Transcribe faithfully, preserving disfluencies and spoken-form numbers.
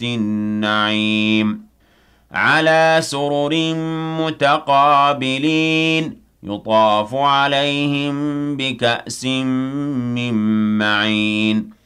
النعيم على سرر متقابلين يطاف عليهم بكأس من معين